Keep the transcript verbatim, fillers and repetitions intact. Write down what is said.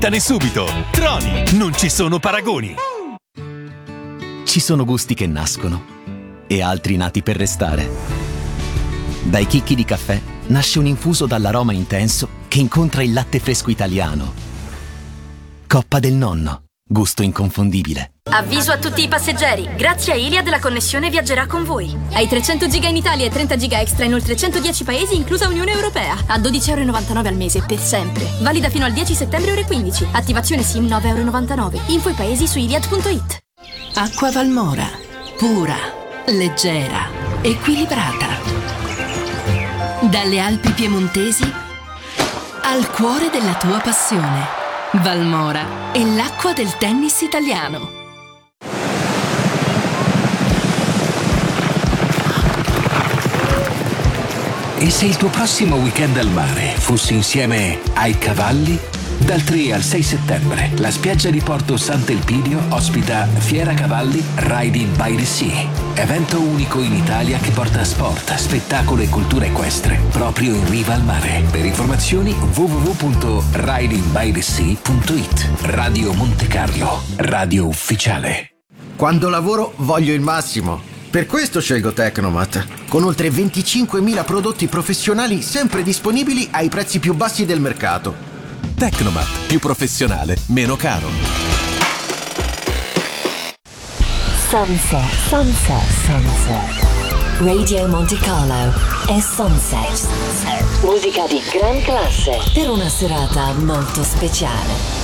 Smanettane subito! Troni, non ci sono paragoni! Ci sono gusti che nascono e altri nati per restare. Dai chicchi di caffè nasce un infuso dall'aroma intenso che incontra il latte fresco italiano. Coppa del Nonno, gusto inconfondibile. Avviso a tutti i passeggeri, grazie a Iliad la connessione viaggerà con voi. Hai trecento giga in Italia e trenta giga extra in oltre centodieci paesi, inclusa Unione Europea. A dodici virgola novantanove euro al mese, per sempre. Valida fino al dieci settembre ore quindici. Attivazione SIM nove virgola novantanove euro. Info i paesi su iliad punto it. Acqua Valmora, pura, leggera, equilibrata. Dalle Alpi piemontesi al cuore della tua passione. Valmora è l'acqua del tennis italiano. E se il tuo prossimo weekend al mare fosse insieme ai cavalli? Dal tre al sei settembre la spiaggia di Porto Sant'Elpidio ospita Fiera Cavalli Riding by the Sea, evento unico in Italia che porta sport, spettacolo e cultura equestre proprio in riva al mare. Per informazioni w w w punto riding by the sea punto it. Radio Monte Carlo, radio ufficiale. Quando lavoro voglio il massimo. Per questo scelgo Tecnomat, con oltre venticinquemila prodotti professionali sempre disponibili ai prezzi più bassi del mercato. Tecnomat, più professionale, meno caro. Sunset, sunset, sunset. Radio Monte Carlo è Sunset. Musica di gran classe per una serata molto speciale.